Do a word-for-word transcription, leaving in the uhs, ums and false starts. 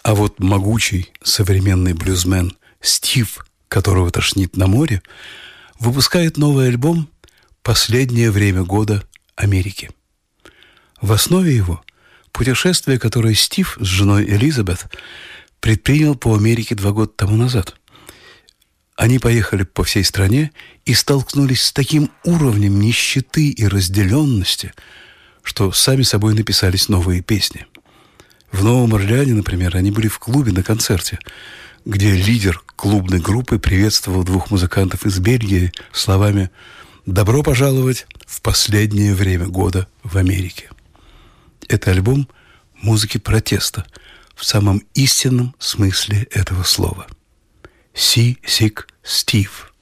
А вот могучий современный блюзмен Стив, которого тошнит на море, выпускает новый альбом «Последнее время года Америки». В основе его путешествие, которое Стив с женой Элизабет предпринял по Америке два года тому назад. Они поехали по всей стране и столкнулись с таким уровнем нищеты и разделенности, что сами собой написались новые песни. В Новом Орлеане, например, они были в клубе на концерте, где лидер клубной группы приветствовал двух музыкантов из Бельгии словами «Добро пожаловать в последнее время года в Америке». Это альбом музыки протеста в самом истинном смысле этого слова. Sea Sick Steve.